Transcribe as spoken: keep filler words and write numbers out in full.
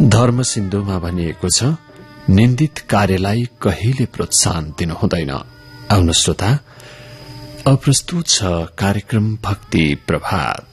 धर्म सिन्धुमा भनिएको छ, निन्दित कार्यलाई कहिले प्रोत्साहन दिनु हुँदैन। आउनु श्रोता, अप्रस्तुत छ कार्यक्रम भक्ति प्रभात।